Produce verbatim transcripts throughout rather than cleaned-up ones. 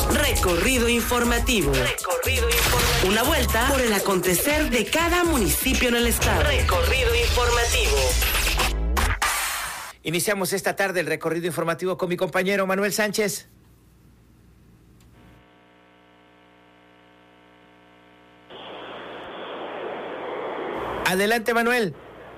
Recorrido informativo. Recorrido informativo. Una vuelta por el acontecer de cada municipio en el estado. Recorrido informativo. Iniciamos esta tarde el recorrido informativo con mi compañero Manuel Sánchez. Adelante, Manuel.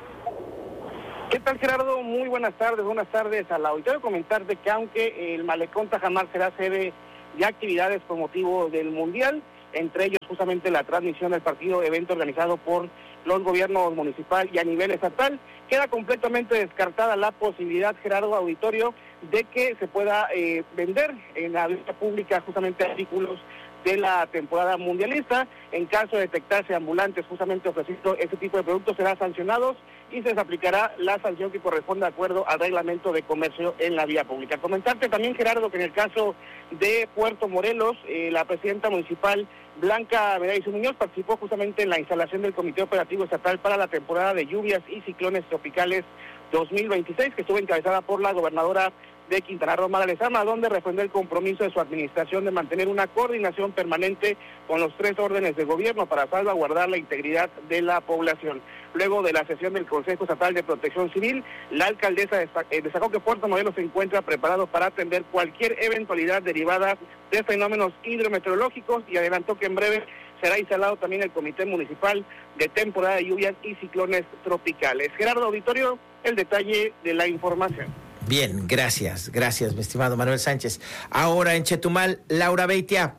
¿Qué tal, Gerardo? Muy buenas tardes, buenas tardes al auditorio. Comentarte que aunque el Malecón Tajamar será sede de actividades con motivo del Mundial, entre ellos justamente la transmisión del partido, evento organizado por los gobiernos municipal y a nivel estatal, queda completamente descartada la posibilidad, Gerardo, auditorio, de que se pueda eh, vender en la vía pública justamente artículos de la temporada mundialista. En caso de detectarse ambulantes justamente ofreciendo este tipo de productos, serán sancionados y se les aplicará la sanción que corresponde de acuerdo al reglamento de comercio en la vía pública. Comentarte también, Gerardo, que en el caso de Puerto Morelos, eh, la presidenta municipal Blanca Meray Muñoz participó justamente en la instalación del Comité Operativo Estatal para la temporada de lluvias y ciclones tropicales dos mil veintiséis, que estuvo encabezada por la gobernadora de Quintana Roo, Mara Lezama, donde refrendó el compromiso de su administración de mantener una coordinación permanente con los tres órdenes de gobierno para salvaguardar la integridad de la población. Luego de la sesión del Consejo Estatal de Protección Civil, la alcaldesa destacó que Puerto Morelos se encuentra preparado para atender cualquier eventualidad derivada de fenómenos hidrometeorológicos y adelantó que en breve será instalado también el Comité Municipal de Temporada de Lluvias y Ciclones Tropicales. Gerardo, auditorio, el detalle de la información. Bien, gracias, gracias, mi estimado Manuel Sánchez. Ahora en Chetumal, Laura Beitia.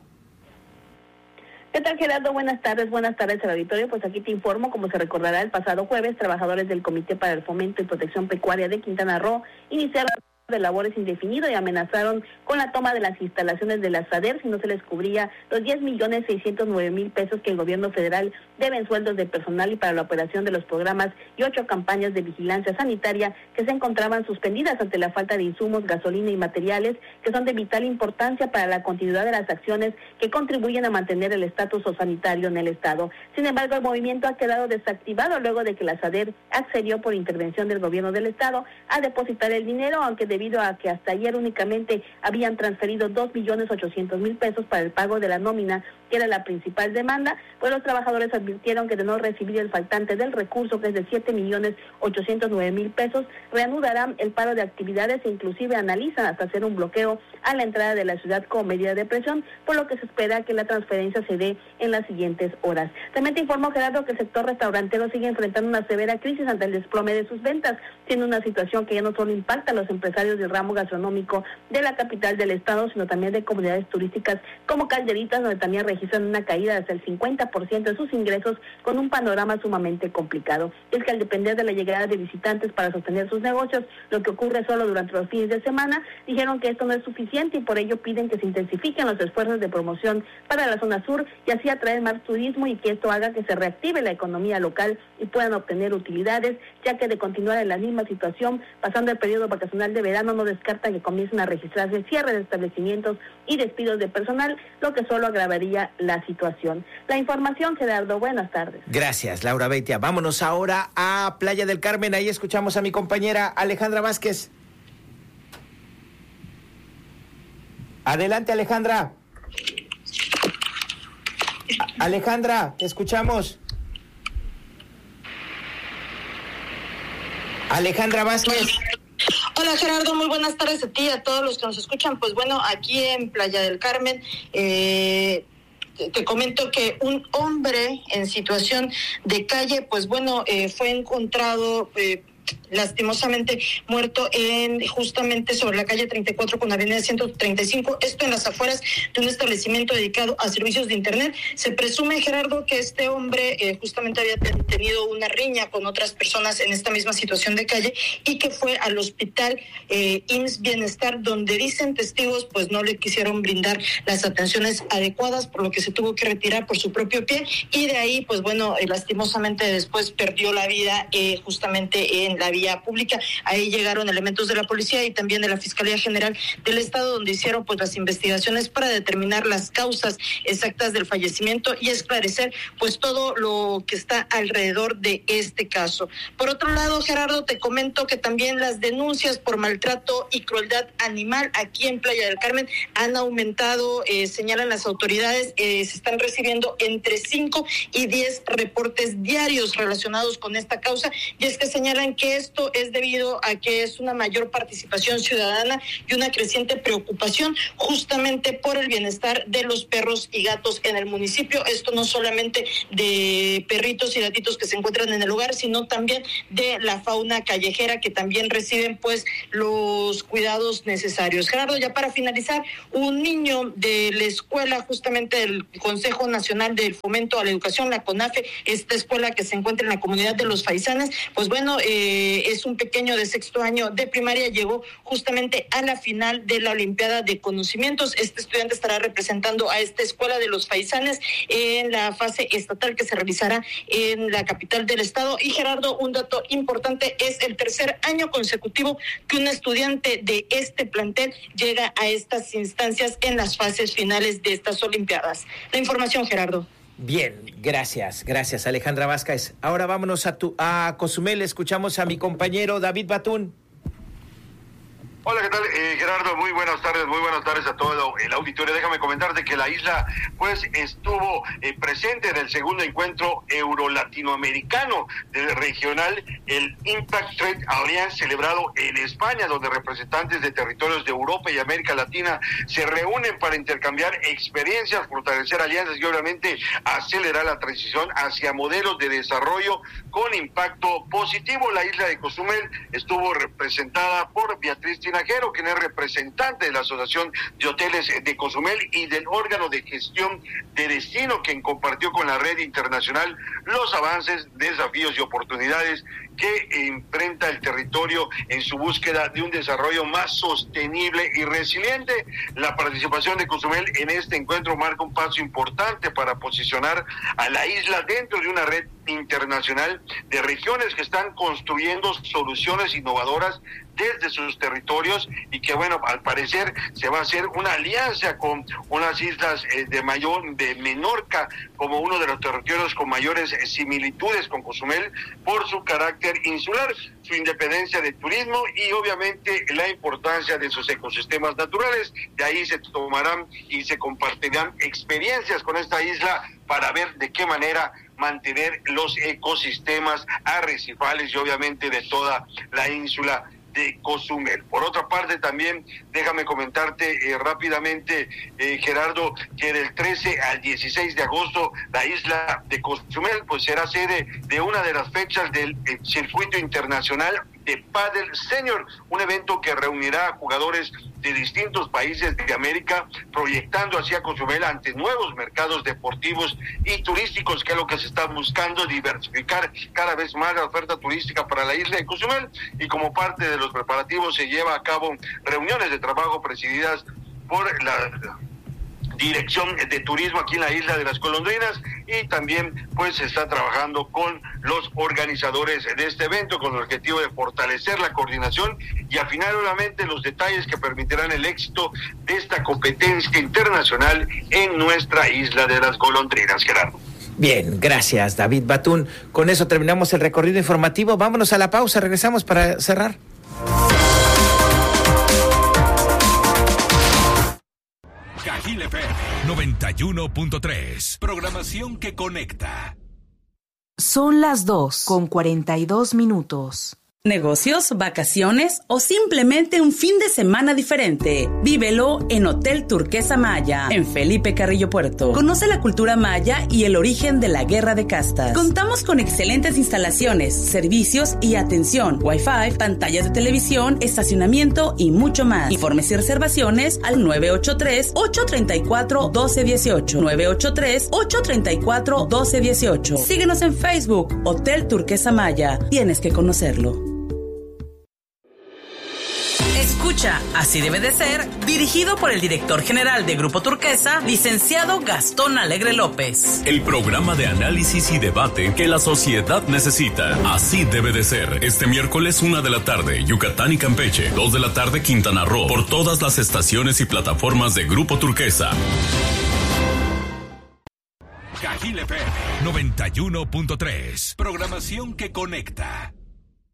¿Qué tal, Gerardo? Buenas tardes, buenas tardes al auditorio. Pues aquí te informo, como se recordará, el pasado jueves, trabajadores del Comité para el Fomento y Protección Pecuaria de Quintana Roo iniciaron de labores indefinido y amenazaron con la toma de las instalaciones de la SADER si no se les cubría los diez millones seiscientos nueve mil pesos que el gobierno federal debe en sueldos de personal y para la operación de los programas y ocho campañas de vigilancia sanitaria que se encontraban suspendidas ante la falta de insumos, gasolina y materiales que son de vital importancia para la continuidad de las acciones que contribuyen a mantener el estatus sanitario en el estado. Sin embargo, el movimiento ha quedado desactivado luego de que la SADER accedió por intervención del gobierno del estado a depositar el dinero, aunque de debido a que hasta ayer únicamente habían transferido dos millones ochocientos mil pesos para el pago de la nómina, que era la principal demanda, pues los trabajadores advirtieron que de no recibir el faltante del recurso, que es de siete millones ochocientos nueve mil pesos, reanudarán el paro de actividades e inclusive analizan hasta hacer un bloqueo a la entrada de la ciudad como medida de presión, por lo que se espera que la transferencia se dé en las siguientes horas. También te informo, Gerardo, que el sector restaurantero sigue enfrentando una severa crisis ante el desplome de sus ventas, siendo una situación que ya no solo impacta a los empresarios del ramo gastronómico de la capital del estado, sino también de comunidades turísticas como Calderitas, donde también registran una caída de hasta el cincuenta por ciento de sus ingresos, con un panorama sumamente complicado. Es que al depender de la llegada de visitantes para sostener sus negocios, lo que ocurre solo durante los fines de semana, dijeron que esto no es suficiente y por ello piden que se intensifiquen los esfuerzos de promoción para la zona sur y así atraer más turismo y que esto haga que se reactive la economía local y puedan obtener utilidades, ya que de continuar en la misma situación, pasando el periodo vacacional de verano, no descartan que comiencen a registrarse cierre de establecimientos y despidos de personal, lo que solo agravaría la situación. La información, Gerardo, buenas tardes. Gracias, Laura Beitia. Vámonos ahora a Playa del Carmen, ahí escuchamos a mi compañera Alejandra Vázquez. Adelante, Alejandra. A- Alejandra, te escuchamos. Alejandra Vázquez. Hola, Gerardo, muy buenas tardes a ti y a todos los que nos escuchan. Pues bueno, aquí en Playa del Carmen, eh, te, te comento que un hombre en situación de calle, pues bueno, eh, fue encontrado eh, lastimosamente muerto en justamente sobre la calle treinta y cuatro con avenida ciento treinta y cinco, esto en las afueras de un establecimiento dedicado a servicios de internet. Se presume, Gerardo, que este hombre eh, justamente había ten, tenido una riña con otras personas en esta misma situación de calle y que fue al hospital eh, I M S S Bienestar, donde dicen testigos pues no le quisieron brindar las atenciones adecuadas, por lo que se tuvo que retirar por su propio pie y de ahí pues bueno, eh, lastimosamente después perdió la vida eh, justamente en en la vía pública. Ahí llegaron elementos de la policía y también de la Fiscalía General del Estado, donde hicieron pues las investigaciones para determinar las causas exactas del fallecimiento y esclarecer pues todo lo que está alrededor de este caso. Por otro lado, Gerardo, te comento que también las denuncias por maltrato y crueldad animal aquí en Playa del Carmen han aumentado, eh, señalan las autoridades, eh, se están recibiendo entre cinco y diez reportes diarios relacionados con esta causa, y es que señalan que esto es debido a que es una mayor participación ciudadana y una creciente preocupación justamente por el bienestar de los perros y gatos en el municipio. Esto no solamente de perritos y gatitos que se encuentran en el lugar, sino también de la fauna callejera, que también reciben pues los cuidados necesarios. Gerardo, ya para finalizar, un niño de la escuela justamente del Consejo Nacional del Fomento a la Educación, la CONAFE, esta escuela que se encuentra en la comunidad de Los Faisanes, pues bueno, eh, es un pequeño de sexto año de primaria, llegó justamente a la final de la Olimpiada de Conocimientos. Este estudiante estará representando a esta escuela de Los Faisanes en la fase estatal que se realizará en la capital del estado. Y Gerardo, un dato importante, es el tercer año consecutivo que un estudiante de este plantel llega a estas instancias en las fases finales de estas Olimpiadas. La información, Gerardo. Bien, gracias, gracias Alejandra Vázquez. Ahora vámonos a, tu, a Cozumel, escuchamos a mi compañero David Batún. Hola, ¿qué tal? Eh, Gerardo, muy buenas tardes, muy buenas tardes a todo el auditorio. Déjame comentarte que la isla, pues, estuvo eh, presente en el segundo encuentro euro-latinoamericano del regional, el Impact Trade Alliance, celebrado en España, donde representantes de territorios de Europa y América Latina se reúnen para intercambiar experiencias, fortalecer alianzas y, obviamente, acelerar la transición hacia modelos de desarrollo con impacto positivo. La isla de Cozumel estuvo representada por Beatriz Tinajero, quien es representante de la Asociación de Hoteles de Cozumel y del órgano de gestión de destino, quien compartió con la red internacional los avances, desafíos y oportunidades que enfrenta el territorio en su búsqueda de un desarrollo más sostenible y resiliente. La participación de Cozumel en este encuentro marca un paso importante para posicionar a la isla dentro de una red internacional de regiones que están construyendo soluciones innovadoras desde sus territorios y que, bueno, al parecer se va a hacer una alianza con unas islas eh, de mayor, de Menorca, como uno de los territorios con mayores eh, similitudes con Cozumel por su carácter insular, su independencia de turismo y obviamente la importancia de sus ecosistemas naturales. De ahí se tomarán y se compartirán experiencias con esta isla para ver de qué manera mantener los ecosistemas arrecifales y obviamente de toda la ínsula de Cozumel. Por otra parte, también déjame comentarte eh, rápidamente, eh, Gerardo, que del trece al dieciséis de agosto la isla de Cozumel pues será sede de una de las fechas del eh, circuito internacional de Pádel Senior, un evento que reunirá a jugadores de distintos países de América, proyectando así a Cozumel ante nuevos mercados deportivos y turísticos, que es lo que se está buscando, diversificar cada vez más la oferta turística para la isla de Cozumel. Y como parte de los preparativos se lleva a cabo reuniones de trabajo presididas por la Dirección de Turismo aquí en la isla de las Golondrinas, y también pues se está trabajando con los organizadores de este evento con el objetivo de fortalecer la coordinación y afinar nuevamente los detalles que permitirán el éxito de esta competencia internacional en nuestra isla de las Golondrinas, Gerardo. Bien, gracias David Batún. Con eso terminamos el recorrido informativo. Vámonos a la pausa, regresamos para cerrar. Cajil F M noventa y uno punto tres. Programación que conecta. Son las dos con cuarenta y dos minutos. Negocios, vacaciones o simplemente un fin de semana diferente. Vívelo en Hotel Turquesa Maya, en Felipe Carrillo Puerto. Conoce la cultura maya y el origen de la guerra de castas. Contamos con excelentes instalaciones, servicios y atención, Wi-Fi, pantallas de televisión, estacionamiento y mucho más. Informes y reservaciones al nueve ocho tres, ocho tres cuatro, uno dos uno ocho. nueve ocho tres, ocho tres cuatro, uno dos uno ocho. Síguenos en Facebook, Hotel Turquesa Maya. Tienes que conocerlo. Escucha, así debe de ser, dirigido por el director general de Grupo Turquesa, licenciado Gastón Alegre López. El programa de análisis y debate que la sociedad necesita. Así debe de ser. Este miércoles, una de la tarde, Yucatán y Campeche. Dos de la tarde, Quintana Roo. Por todas las estaciones y plataformas de Grupo Turquesa. Cajil F M noventa y uno punto tres. Programación que conecta.